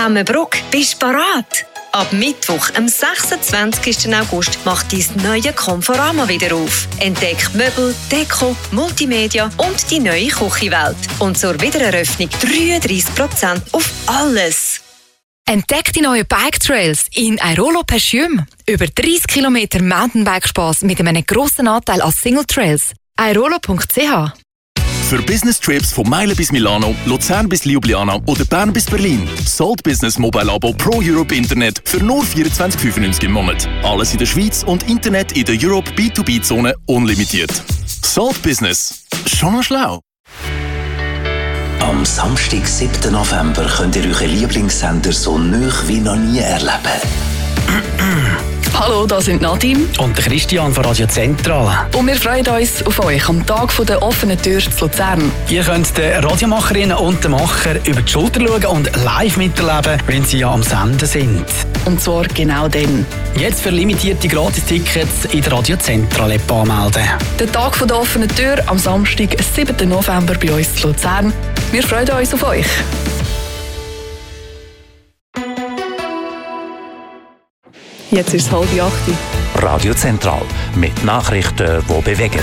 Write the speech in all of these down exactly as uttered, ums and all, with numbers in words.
Emmenbruck, bist parat? Ab Mittwoch, am sechsundzwanzigsten August, macht dein neue Conforama wieder auf. Entdeck Möbel, Deko, Multimedia und die neue Küchenwelt. Und zur Wiedereröffnung dreiunddreissig Prozent auf alles. Entdeck die neuen Bike-Trails in Airolo Peschium. Über dreißig Kilometer Mountainbike-Spass mit einem grossen Anteil an Single-Trails. airolo punkt c h. Für Business-Trips von Meilen bis Milano, Luzern bis Ljubljana oder Bern bis Berlin. Salt Business Mobile Abo Pro Europe Internet für nur vierundzwanzig fünfundneunzig im Monat. Alles in der Schweiz und Internet in der Europe B zwei B Zone unlimitiert. Salt Business. Schon noch schlau. Am Samstag, siebten November, könnt ihr euren Lieblingssender so nah wie noch nie erleben. Hallo, das sind Nadim und Christian von Radio Zentral. Und wir freuen uns auf euch am Tag der offenen Tür zu Luzern. Ihr könnt den Radiomacherinnen und den Macher über die Schulter schauen und live miterleben, wenn sie ja am Senden sind. Und zwar genau dann. Jetzt für limitierte Gratis-Tickets in der Radio Zentral-App anmelden. Der Tag der offenen Tür am Samstag, siebten November bei uns zu Luzern. Wir freuen uns auf euch. Jetzt ist es halb acht. Radio Zentral mit Nachrichten, die bewegen.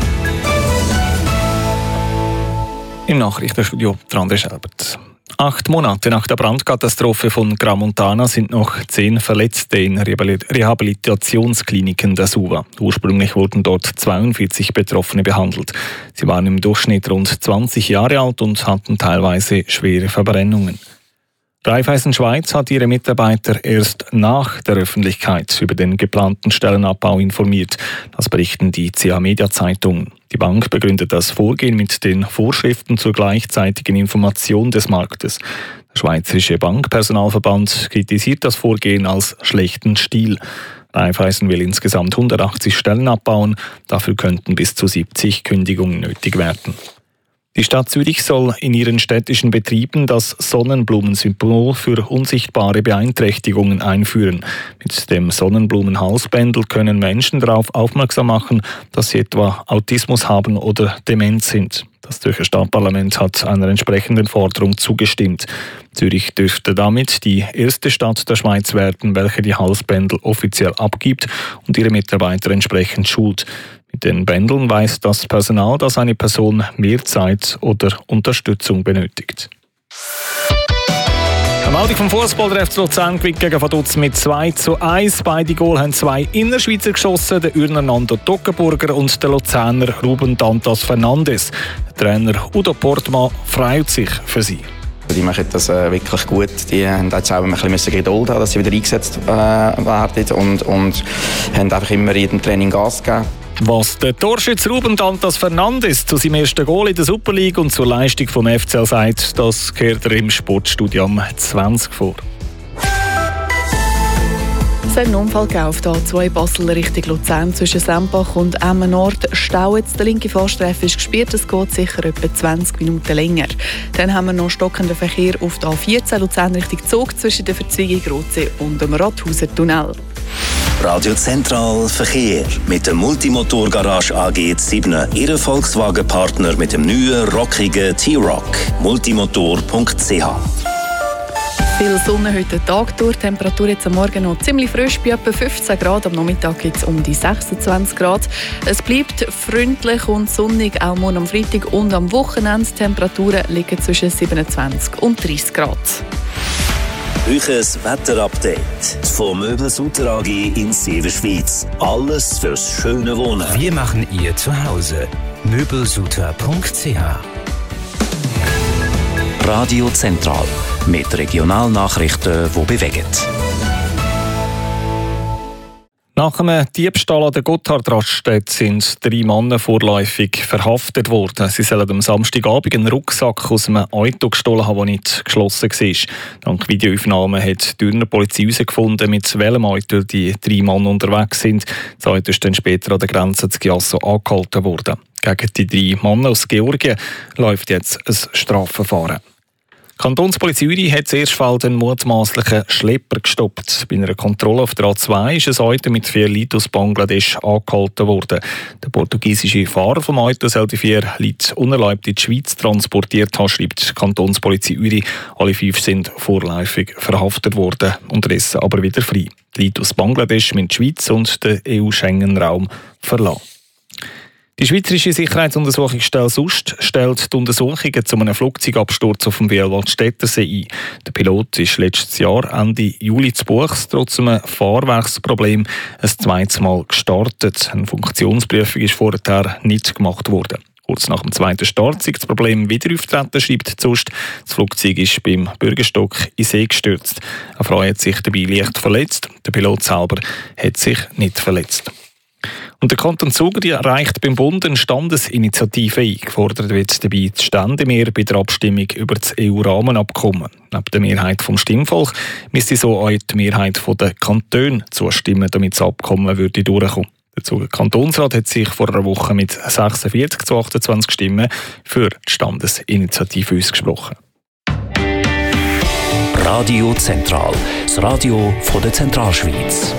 Im Nachrichtenstudio André Schelbert. Acht Monate nach der Brandkatastrophe von Gramontana sind noch zehn Verletzte in Rehabilitationskliniken der Suva. Ursprünglich wurden dort zweiundvierzig Betroffene behandelt. Sie waren im Durchschnitt rund zwanzig Jahre alt und hatten teilweise schwere Verbrennungen. Raiffeisen Schweiz hat ihre Mitarbeiter erst nach der Öffentlichkeit über den geplanten Stellenabbau informiert. Das berichten die C H Media Zeitungen. Die Bank begründet das Vorgehen mit den Vorschriften zur gleichzeitigen Information des Marktes. Der Schweizerische Bankpersonalverband kritisiert das Vorgehen als schlechten Stil. Raiffeisen will insgesamt hundertachtzig Stellen abbauen. Dafür könnten bis zu siebzig Kündigungen nötig werden. Die Stadt Zürich soll in ihren städtischen Betrieben das Sonnenblumensymbol für unsichtbare Beeinträchtigungen einführen. Mit dem Sonnenblumenhalsbändel können Menschen darauf aufmerksam machen, dass sie etwa Autismus haben oder dement sind. Das Zürcher Stadtparlament hat einer entsprechenden Forderung zugestimmt. Zürich dürfte damit die erste Stadt der Schweiz werden, welche die Halsbändel offiziell abgibt und ihre Mitarbeiter entsprechend schult. Mit den Bändeln weiß das Personal, dass eine Person mehr Zeit oder Unterstützung benötigt. Am Abend vom Fußball, der F C Luzern gewinnt gegen Vaduz mit zwei zu eins. Beide Goal haben zwei Innerschweizer geschossen, der Ürner Nando Toggenburger und der Luzerner Ruben Dantas Fernandes. Der Trainer Udo Portmann freut sich für sie. Die machen das äh, wirklich gut. Die haben jetzt auch ein bisschen Geduld haben, dass sie wieder eingesetzt äh, werden und, und haben einfach immer in jedem Training Gas gegeben. Was der Torschütze Ruben Dantas Fernandes zu seinem ersten Goal in der Super League und zur Leistung von F C L sagt, das kehrt er im Sportstudio am zwanzig vor. Es hat einen Unfall auf der A zwei Basel Richtung Luzern zwischen Sempach und Emmen Nord. Stau jetzt, der linke Fahrstreifen ist gesperrt, es geht sicher etwa zwanzig Minuten länger. Dann haben wir noch stockenden Verkehr auf der A vierzehn Luzern Richtung Zug zwischen der Verzweigung Rotsee und dem Rathausen-Tunnel. Radio Zentral Verkehr mit der Multimotor-Garage A G sieben. Ihr Volkswagen-Partner mit dem neuen, rockigen T-Rock. multimotor punkt c h. Viel Sonne heute den Tag durch. Die Temperatur jetzt am Morgen noch ziemlich frisch, bei etwa fünfzehn Grad. Am Nachmittag gibt es um die sechsundzwanzig Grad. Es bleibt freundlich und sonnig, auch morgen am Freitag und am Wochenende. Die Temperaturen liegen zwischen siebenundzwanzig und dreißig Grad. Euches Wetterupdate von Möbelsutter A G in Severschweiz. Alles fürs schöne Wohnen. Wir machen ihr Zuhause. möbelsutter punkt c h. Radio Zentral mit Regionalnachrichten, die bewegen. Nach einem Diebstahl an der Gotthardraststätte sind drei Männer vorläufig verhaftet worden. Sie sollen am Samstagabend einen Rucksack aus einem Auto gestohlen haben, der nicht geschlossen war. Dank Videoaufnahmen hat die Dürner Polizei herausgefunden, mit welchem Auto die drei Männer unterwegs sind. Das Auto ist dann später an der Grenze zu Chiasso angehalten worden. Gegen die drei Männer aus Georgien läuft jetzt ein Strafverfahren. Die Kantonspolizei Zürich hat zuerst einen mutmaßlichen Schlepper gestoppt. Bei einer Kontrolle auf der A zwei ist ein Auto mit vier Leuten aus Bangladesch angehalten worden. Der portugiesische Fahrer vom Auto soll die vier Leute unerlaubt in die Schweiz transportiert haben, schreibt die Kantonspolizei Zürich. Alle fünf sind vorläufig verhaftet worden, unterdessen aber wieder frei. Die Leute aus Bangladesch müssen die Schweiz und den E U-Schengen-Raum verlassen. Die Schweizerische Sicherheitsuntersuchungsstelle S U S T stellt die Untersuchungen zu einem Flugzeugabsturz auf dem Biel-Waldstättersee ein. Der Pilot ist letztes Jahr Ende Juli zu Buchs trotz einem Fahrwerksproblem ein zweites Mal gestartet. Eine Funktionsprüfung ist vorher nicht gemacht worden. Kurz nach dem zweiten Start ist das Problem wieder auftreten, schreibt die S U S T. Das Flugzeug ist beim Bürgerstock in den See gestürzt. Eine Frau hat sich dabei leicht verletzt. Der Pilot selber hat sich nicht verletzt. Und der Kanton Zug reicht beim Bund eine Standesinitiative ein. Gefordert wird dabei das Ständemehr bei der Abstimmung über das E U-Rahmenabkommen. Neben der Mehrheit vom Stimmvolk müsste so auch die Mehrheit der Kantone zustimmen, damit das Abkommen würde durchkommen. Der Zuger Kantonsrat hat sich vor einer Woche mit sechsundvierzig zu achtundzwanzig Stimmen für die Standesinitiative ausgesprochen. Radio Zentral, das Radio von der Zentralschweiz.